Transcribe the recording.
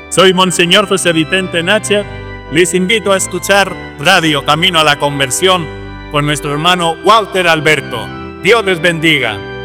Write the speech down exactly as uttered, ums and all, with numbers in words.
Soy Monseñor José Vicente Nacher. Les invito a escuchar Radio Camino a la Conversión con nuestro hermano Walter Alberto. Dios les bendiga.